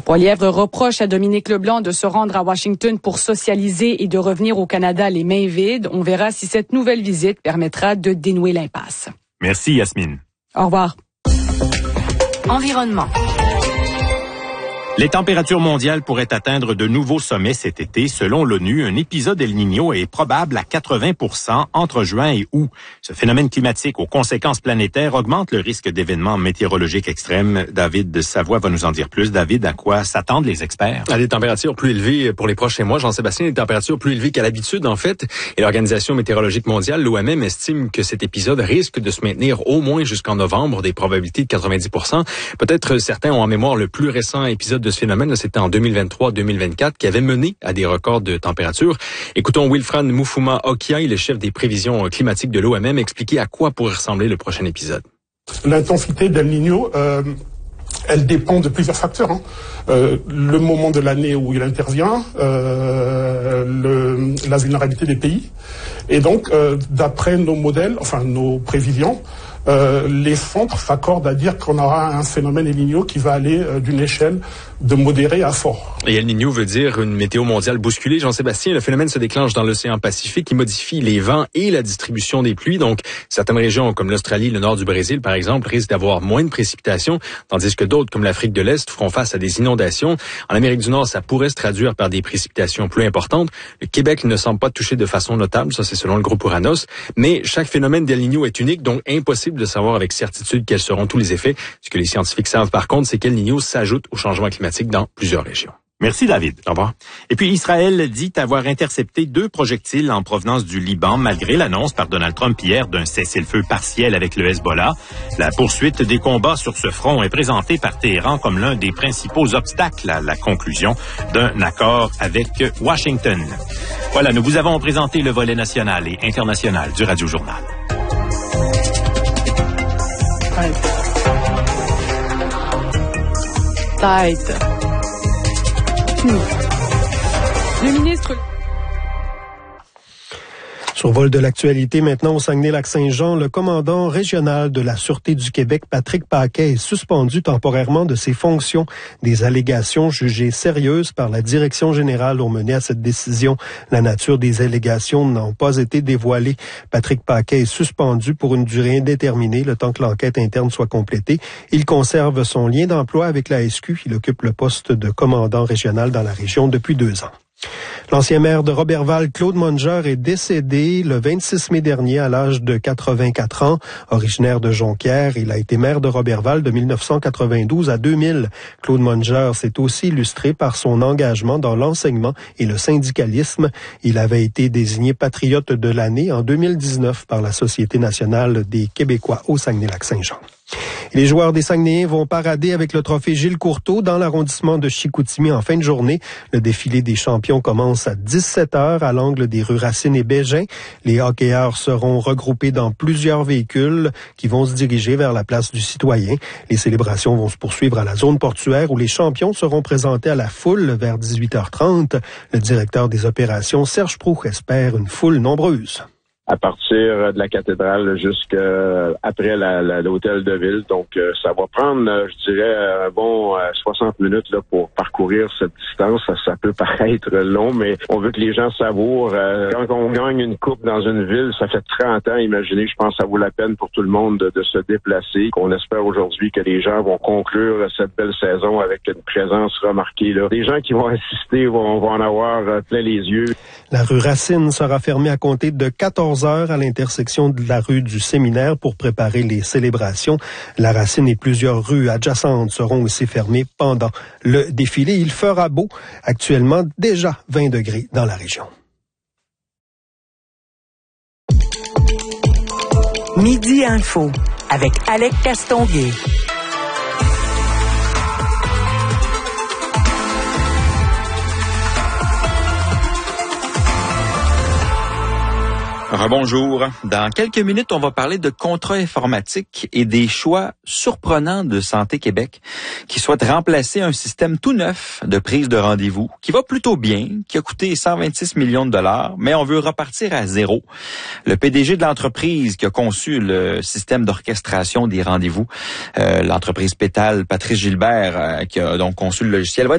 Poilièvre reproche à Dominique Leblanc de se rendre à Washington pour socialiser et de revenir au Canada les mains vides. On verra si cette nouvelle visite permettra de dénouer l'impasse. Merci Yasmine. Au revoir. Environnement. Les températures mondiales pourraient atteindre de nouveaux sommets cet été. Selon l'ONU, un épisode El Niño est probable à 80% entre juin et août. Ce phénomène climatique aux conséquences planétaires augmente le risque d'événements météorologiques extrêmes. David de Savoie va nous en dire plus. David, à quoi s'attendent les experts? À des températures plus élevées pour les prochains mois. Jean-Sébastien, des températures plus élevées qu'à l'habitude, en fait. Et l'Organisation météorologique mondiale, l'OMM, estime que cet épisode risque de se maintenir au moins jusqu'en novembre, des probabilités de 90%. Peut-être certains ont en mémoire le plus récent épisode de ce phénomène, c'était en 2023-2024, qui avait mené à des records de température. Écoutons Wilfran Mufuma Okia, il est chef des prévisions climatiques de l'OMM, expliquer à quoi pourrait ressembler le prochain épisode. L'intensité d'El Niño, elle dépend de plusieurs facteurs. Le moment de l'année où il intervient, la vulnérabilité des pays. Et donc, d'après nos modèles, enfin nos prévisions, les centres s'accordent à dire qu'on aura un phénomène El Niño qui va aller d'une échelle de modéré à fort. Et El Niño veut dire une météo mondiale bousculée. Jean-Sébastien, le phénomène se déclenche dans l'océan Pacifique qui modifie les vents et la distribution des pluies. Donc, certaines régions comme l'Australie, le nord du Brésil, par exemple, risquent d'avoir moins de précipitations, tandis que d'autres, comme l'Afrique de l'Est, feront face à des inondations. En Amérique du Nord, ça pourrait se traduire par des précipitations plus importantes. Le Québec ne semble pas touché de façon notable, ça c'est selon le groupe Uranos. Mais chaque phénomène d'El Niño est unique, donc impossible de savoir avec certitude quels seront tous les effets. Ce que les scientifiques savent par contre, c'est qu'El Niño s'ajoute au changement climatique dans plusieurs régions. Merci David. Au revoir. Et puis Israël dit avoir intercepté 2 projectiles en provenance du Liban malgré l'annonce par Donald Trump hier d'un cessez-le-feu partiel avec le Hezbollah. La poursuite des combats sur ce front est présentée par Téhéran comme l'un des principaux obstacles à la conclusion d'un accord avec Washington. Voilà, nous vous avons présenté le volet national et international du Radio Journal. Tête. Le ministre... Survol de l'actualité maintenant au Saguenay-Lac-Saint-Jean, le commandant régional de la Sûreté du Québec, Patrick Paquet, est suspendu temporairement de ses fonctions. Des allégations jugées sérieuses par la Direction générale ont mené à cette décision. La nature des allégations n'a pas été dévoilée. Patrick Paquet est suspendu pour une durée indéterminée, le temps que l'enquête interne soit complétée. Il conserve son lien d'emploi avec la SQ. Il occupe le poste de commandant régional dans la région depuis 2 ans. L'ancien maire de Roberval, Claude Munger, est décédé le 26 mai dernier à l'âge de 84 ans. Originaire de Jonquière, il a été maire de Roberval de 1992 à 2000. Claude Munger s'est aussi illustré par son engagement dans l'enseignement et le syndicalisme. Il avait été désigné patriote de l'année en 2019 par la Société nationale des Québécois au Saguenay-Lac-Saint-Jean. Les joueurs des Saguenayens vont parader avec le trophée Gilles Courteau dans l'arrondissement de Chicoutimi en fin de journée. Le défilé des champions commence à 17h à l'angle des rues Racine et Bégin. Les hockeyeurs seront regroupés dans plusieurs véhicules qui vont se diriger vers la place du Citoyen. Les célébrations vont se poursuivre à la zone portuaire où les champions seront présentés à la foule vers 18h30. Le directeur des opérations, Serge Proux, espère une foule nombreuse. À partir de la cathédrale jusqu'à après l'hôtel de ville. Donc, ça va prendre, je dirais, un bon 60 minutes là, pour parcourir cette distance. Ça peut paraître long, mais on veut que les gens savourent. Quand on gagne une coupe dans une ville, ça fait 30 ans, imaginez, je pense que ça vaut la peine pour tout le monde de se déplacer. On espère aujourd'hui que les gens vont conclure cette belle saison avec une présence remarquée. Là. Les gens qui vont assister vont en avoir plein les yeux. La rue Racine sera fermée à compter de 14h à l'intersection de la rue du Séminaire pour préparer les célébrations. La Racine et plusieurs rues adjacentes seront aussi fermées pendant le défilé. Il fera beau, actuellement déjà 20 degrés dans la région. Midi Info avec Alec Castonguay. Bonjour. Dans quelques minutes, on va parler de contrats informatiques et des choix surprenants de Santé Québec qui souhaite remplacer un système tout neuf de prise de rendez-vous qui va plutôt bien, qui a coûté 126 millions de dollars, mais on veut repartir à zéro. Le PDG de l'entreprise qui a conçu le système d'orchestration des rendez-vous, l'entreprise Pétale, Patrice Gilbert, qui a donc conçu le logiciel, va